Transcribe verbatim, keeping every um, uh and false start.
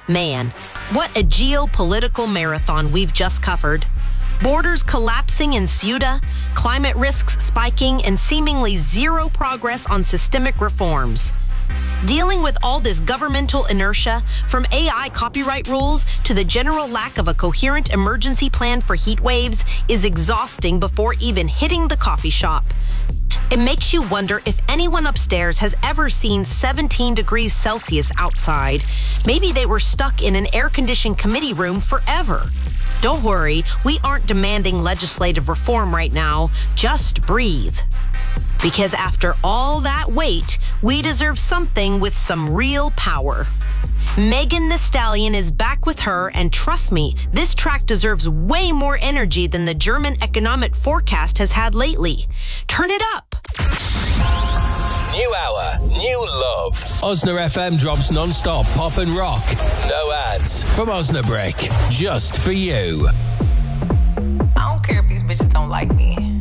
Man, what a geopolitical marathon we've just covered. Borders collapsing in Ceuta, climate risks spiking, and seemingly zero progress on systemic reforms. Dealing with all this governmental inertia, from A I copyright rules to the general lack of a coherent emergency plan for heat waves, is exhausting before even hitting the coffee shop. It makes you wonder if anyone upstairs has ever seen seventeen degrees Celsius outside. Maybe they were stuck in an air-conditioned committee room forever. Don't worry, we aren't demanding legislative reform right now. Just breathe. Because after all that wait, we deserve something with some real power. Megan Thee Stallion is back with her, and trust me, this track deserves way more energy than the German economic forecast has had lately. Turn it up. New hour, new love. Osna F M drops non-stop pop and rock. No ads from Osnabrick, just for you. I don't care if these bitches don't like me.